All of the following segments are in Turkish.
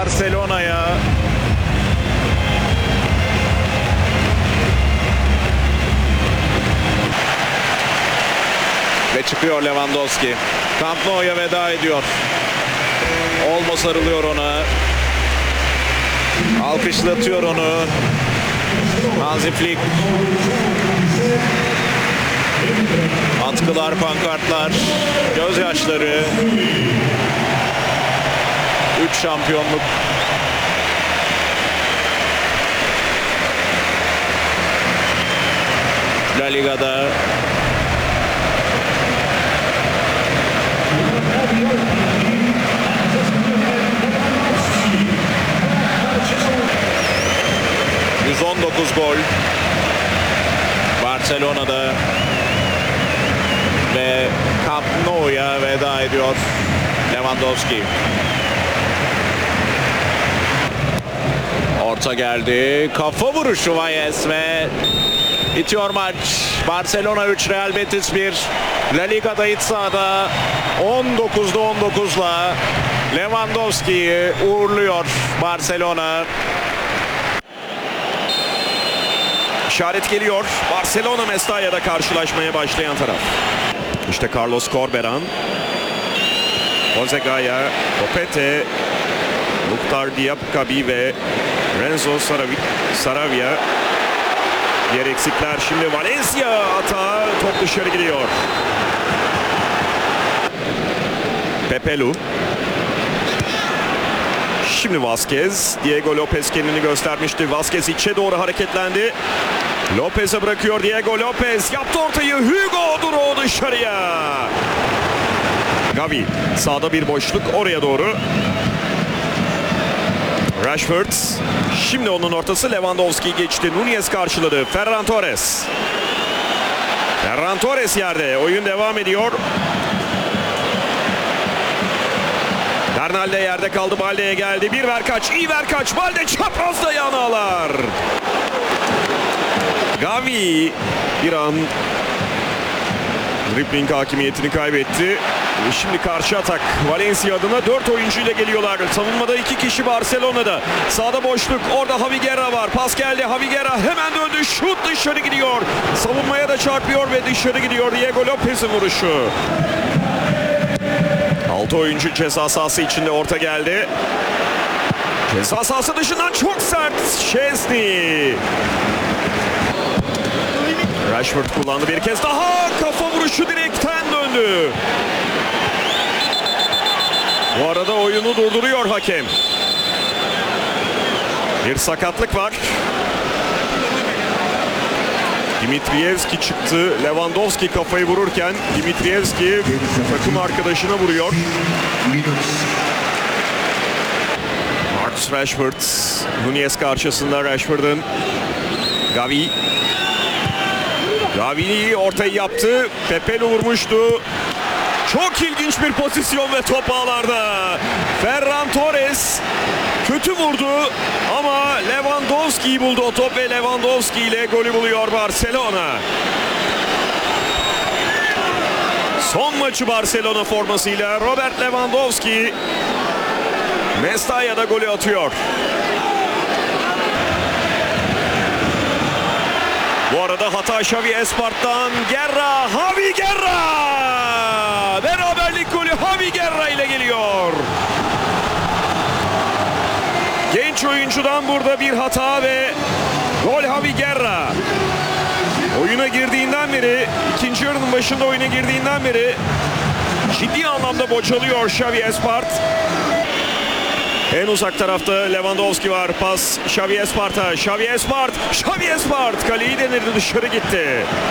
Barcelona'ya. Ve çıkıyor Lewandowski. Camp Nou'ya veda ediyor. Olmo sarılıyor ona. Alkışlatıyor onu. Hansi Flick. Atkılar, pankartlar, gözyaşları. 3 şampiyonluk. La Liga'da. ...119 gol... ...Barcelona'da... ...ve Camp Nou'ya veda ediyor... ...Lewandowski. Orta geldi... ...kafa vuruşu Valles ve... ...bitiyor maç... ...Barcelona 3, Real Betis 1... ...La Liga'da iç sahada... ...19'da 19'la... ...Lewandowski'yi uğurluyor Barcelona... İşaret geliyor. Barcelona Mestalla'da karşılaşmaya başlayan taraf. İşte Carlos Corberán. Jose Gaya, Copete, Mukhtar Diakhaby ve Renzo Saravia. Diğer eksikler şimdi Valencia atağı. Top dışarı gidiyor. Pepelu. Şimdi Vázquez. Diego Lopez kendini göstermişti. Vázquez içe doğru hareketlendi. Lopez'e bırakıyor Diego Lopez. Yaptı ortayı. Hugo Duro dışarıya. Gavi. Sağda bir boşluk. Oraya doğru. Rashford. Şimdi onun ortası. Lewandowski geçti. Núñez karşıladı. Ferran Torres. Ferran Torres yerde. Oyun devam ediyor. Bernalde yerde kaldı. Balde'ye geldi. Bir ver kaç. İyi ver kaç. Balde çaprazda yanalar. Gavi bir an dribbling hakimiyetini kaybetti. Şimdi karşı atak. Valencia adına 4 oyuncu ile geliyorlar. Savunmada 2 kişi Barcelona'da. Sağda boşluk. Orada Javi Guerra var. Pas geldi. Javi Guerra hemen döndü. Şut dışarı gidiyor. Savunmaya da çarpıyor ve dışarı gidiyor. Diego Lopez'in vuruşu. 6 oyuncu ceza sahası içinde orta geldi. Ceza sahası dışından çok sert. Szczęsny. Rashford kullandı bir kez daha. Kafa vuruşu direkten döndü. Bu arada oyunu durduruyor hakem. Bir sakatlık var. Dimitrievski çıktı. Lewandowski kafayı vururken Dimitrievski takım arkadaşına vuruyor. Marcus Rashford. Núñez karşısında Rashford'un. Gavi. Gavi ortayı yaptı. Pepelu vurmuştu. Çok ilginç bir pozisyon ve top ağlarda. Ferran Torres kötü vurdu ama Lewandowski'yi buldu o top ve Lewandowski ile golü buluyor Barcelona. Son maçı Barcelona formasıyla Robert Lewandowski Mestalla'da golü atıyor. Bu arada hata Xavi Espart'tan. Guerra, Javi Guerra! Beraberlik golü Javi Guerra ile geliyor. Genç oyuncudan burada bir hata ve gol Javi Guerra. Oyuna girdiğinden beri, ikinci yarının başında oyuna girdiğinden beri ciddi anlamda bocalıyor Xavi Espart. En uzak tarafta Lewandowski var. Pas Xavi Espart'a. Xavi Espart. Xavi Espart. Kaleyi denedi, dışarı gitti.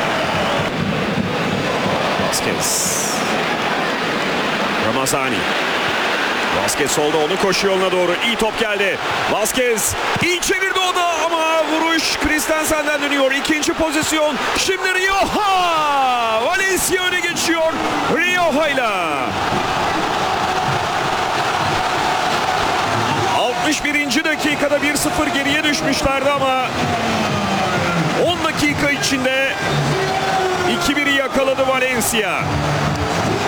Vázquez. Ramazani. Vázquez solda, onu koşu yoluna doğru. İyi top geldi. Vázquez iyi çevirdi o da ama vuruş Christensen'den dönüyor. İkinci pozisyon. Şimdi Rioja. Valencia öne geçiyor. Rioja'yla. 61. dakikada 1-0 geriye düşmüşlerdi ama 10 dakika içinde 2-1'i yakaladı Valencia.